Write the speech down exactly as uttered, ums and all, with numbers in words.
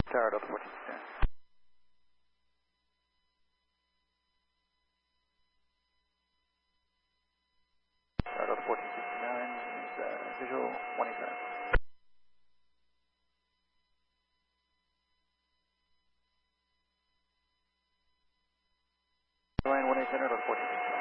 Tower Delta fourteen sixty-nine. Tower Delta fourteen sixty-nine is uh, visual one eighty-seven. Line one eighty-seven, Delta fourteen sixty-nine.